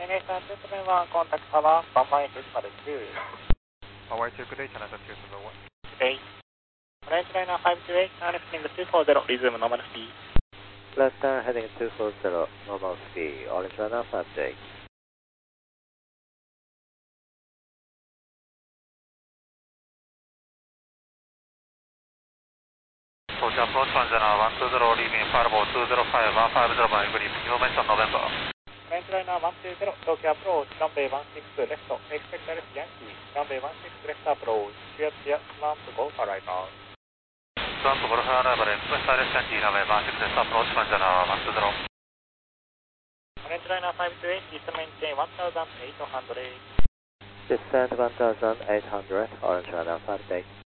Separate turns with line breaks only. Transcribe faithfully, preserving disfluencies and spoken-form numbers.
エヌエスさんツーセブンワン contact tower one one eight decimal two.
Hawaii two, good day, China two seven one.
Good day. Orange liner five two eight, now lifting two four zero, resume normal speed.
Left turn heading two four zero, normal speed, orange liner five two eight.
Tokyo approach one zero one two zero, leaving fireboat two zero five one five zero by green, new mention November.
Orange liner one two zero, Tokyo approach, runway one six left, expect direct Yankee, runway one six left approach, clear clear, slant to go for right now.
Slant to Golf arrival, express direct Yankee, runway one six left approach one zero one two zero.
Orange liner five two eight, is to maintain one thousand eight hundred.
Descend one thousand eight hundred, orange liner five two eight.